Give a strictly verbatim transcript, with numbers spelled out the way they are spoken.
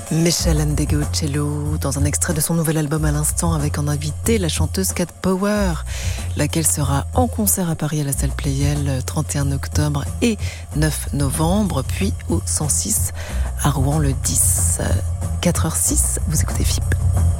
Michel Ndegeocello, dans un extrait de son nouvel album à l'instant, avec en invité la chanteuse Cat Power, laquelle sera en concert à Paris à la salle Playel trente et un octobre et neuf novembre, puis au cent six à Rouen le dix. quatre heures six, vous écoutez F I P.